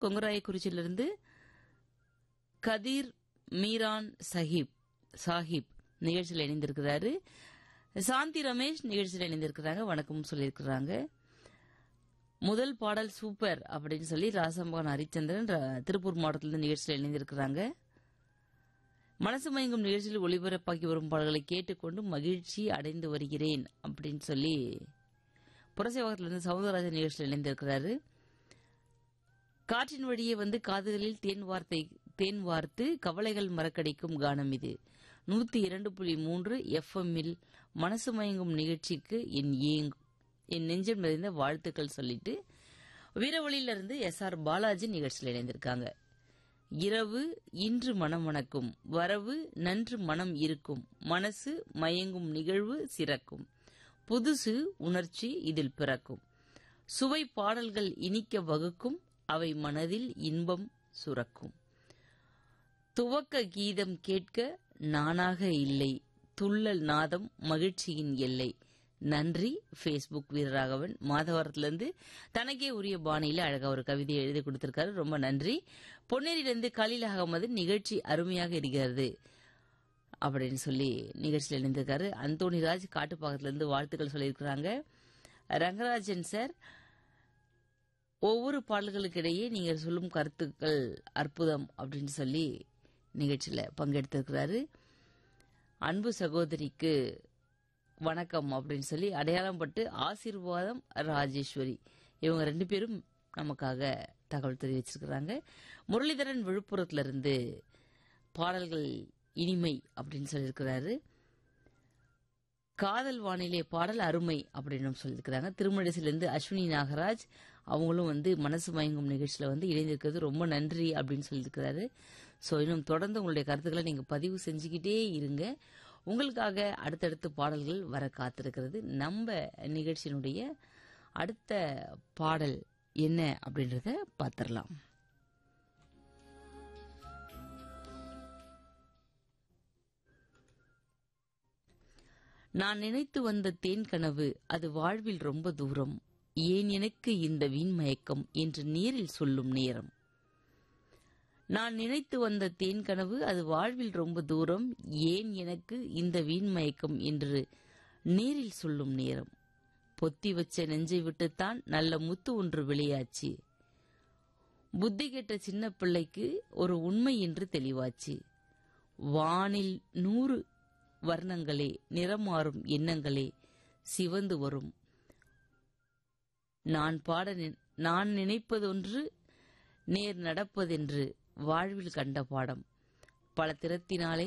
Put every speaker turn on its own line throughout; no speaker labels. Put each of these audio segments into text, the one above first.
கொங்கராயக்குறிச்சியிலிருந்து கதீர் மீரான் சாஹிப் நிகழ்ச்சியில் இணைந்திருக்கிறாரு. சாந்தி ரமேஷ் நிகழ்ச்சியில் இணைந்திருக்கிறாங்க. வணக்கம் சொல்லியிருக்கிறாங்க. முதல் பாடல் சூப்பர் அப்படின்னு சொல்லி ராசம்பகன் ஹரிச்சந்திரன் திருப்பூர் மாவட்டத்திலிருந்து நிகழ்ச்சியில் இணைந்திருக்கிறாங்க. மனசு மயங்கும் நிகழ்ச்சியில் ஒளிபரப்பாக்கி வரும் பாடல்களை கேட்டுக்கொண்டு மகிழ்ச்சி அடைந்து வருகிறேன் அப்படின்னு சொல்லி புரசைவாக்கத்திலிருந்து சவுந்தரராஜன் நிகழ்ச்சியில் இணைந்திருக்கிறாரு. காற்றின் வழியே வந்து காதுகளில் தேன் வார்த்து கவலைகள் மறக்கடிக்கும் கானம் இது. 102.3 FM-இல் மனசு மயங்கும் நிகழ்ச்சிக்கு என் நெஞ்சம் நிறைந்த வாழ்த்துக்கள் சொல்லிட்டு வீரவழியிலிருந்து SR பாலாஜி நிகழ்ச்சியில் இணைந்திருக்காங்க. இரவு இன்று மனம் மணக்கும், வரவு நன்று மனம் இருக்கும், மனசு மயங்கும் நிகழ்வு சிறக்கும், புதுசு உணர்ச்சி இதில் பிறக்கும், சுவை பாடல்கள் இனிக்க வகுக்கும், அவை மனதில் இன்பம் சுரக்கும், துவக்க கீதம் கேட்க நானாக இல்லை, துள்ளல் நாதம் மகிழ்ச்சியின் எல்லை. நன்றி. பேஸ்புக் வீரராகவன் மாதவரத்திலிருந்து தனக்கே உரிய பாணியில அழகா ஒரு கவிதையை எழுதி கொடுத்திருக்காரு. ரொம்ப நன்றி. பொன்னேரியிலிருந்து கலீல் அகமது நிகழ்ச்சி அருமையாக இருக்கிறது அப்படின்னு சொல்லி நிகழ்ச்சியில் இணைந்திருக்காரு. அந்தோணிராஜ் காட்டுப்பாக்கத்திலிருந்து வாழ்த்துக்கள் சொல்லியிருக்கிறாங்க. ரங்கராஜன் சார், ஒவ்வொரு பாடல்களுக்கிடையே நீங்கள் சொல்லும் கருத்துக்கள் அற்புதம் அப்படின்னு சொல்லி நிகழ்ச்சியில பங்கெடுத்திருக்கிறாரு. அன்பு சகோதரிக்கு வணக்கம் அப்படின்னு சொல்லி அடையாளம் பட்டு ஆசீர்வாதம் ராஜேஸ்வரி இவங்க 2 பேரும் நமக்காக தகவல் தெரிவிச்சிருக்கிறாங்க. முரளிதரன் விழுப்புரத்திலிருந்து பாடல்கள் இனிமை அப்படின்னு சொல்லியிருக்கிறாரு. காதல் வானிலை பாடல் அருமை அப்படின்னு சொல்லியிருக்கிறாங்க. திருமழிசிலிருந்து அஸ்வினி நாகராஜ் அவங்களும் வந்து மனசு மயங்கும் நிகழ்ச்சியில வந்து இணைந்திருக்கிறது ரொம்ப நன்றி அப்படின்னு சொல்லியிருக்கிறாரு. ஸோ இன்னும் தொடர்ந்து உங்களுடைய கருத்துக்களை நீங்க பதிவு செஞ்சுக்கிட்டே இருங்க. உங்களுக்காக அடுத்தடுத்து பாடல்கள் வர காத்திருக்கிறது. நம்ம நிகழ்ச்சியினுடைய அடுத்த பாடல் என்ன அப்படின்றத பார்த்திடலாம். நான் நினைத்து வந்த தேன் கனவு அது வாழ்வில் ரொம்ப தூரம், ஏன் எனக்கு இந்த வீண் மயக்கம் என்று நேரில் சொல்லும் நேரம். நான் நினைத்து வந்த தேன் கனவு அது வாழ்வில் ரொம்ப தூரம், ஏன் எனக்கு இந்த வீண் மயக்கம் என்று நேரில் சொல்லும் நேரம். பொத்தி வச்ச நெஞ்சை விட்டுத்தான் நல்ல முத்து ஒன்று வெளியாச்சு, புத்தி கெட்ட சின்ன பிள்ளைக்கு ஒரு உண்மை என்று தெளிவாச்சு. வானில் 100 வர்ணங்களே, நிறம் மாறும் எண்ணங்களே சிவந்து வரும், நான் நினைப்பதொன்று நேர் நடப்பதென்று வாழ்வில் கண்ட பாடம், பல திறத்தினாலே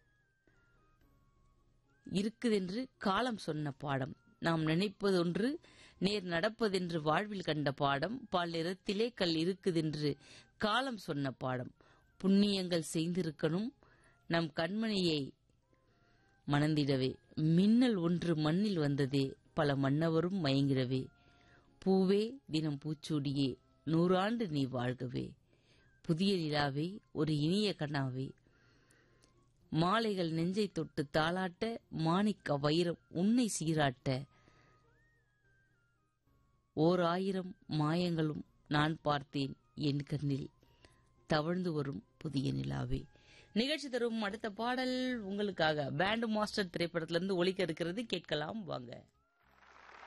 இருக்குதென்று காலம் சொன்ன பாடம். நாம் நினைப்பதொன்று நேர் நடப்பதென்று வாழ்வில் கண்ட பாடம், பல நிறத்திலே கல் இருக்குதென்று காலம் சொன்ன பாடம். புண்ணியங்கள் செய்திருக்கணும் நம் கண்மணியை மணந்திடவே, மின்னல் ஒன்று மண்ணில் வந்ததே பல மன்னவரும் மயங்கிடவே, பூவே தினம் பூச்சூடியே 100 ஆண்டு நீ வாழ்கவே, புதிய நிலாவே ஒரு இனிய கண்ணாவே, மாலைகள் நெஞ்சை தொட்டு தாளாட்ட, மாணிக்க வைரம் உன்னை சீராட்ட, 1000 மாயங்களும் நான் பார்த்தேன் என் கண்ணில் தவழ்ந்து வரும் புதிய நிலாவே. நிகழ்ச்சி தரும் அடுத்த பாடல் உங்களுக்காக பேண்ட் மாஸ்டர் திரைப்படத்திலிருந்து ஒலிக்க இருக்கிறது. கேட்கலாம் வாங்க.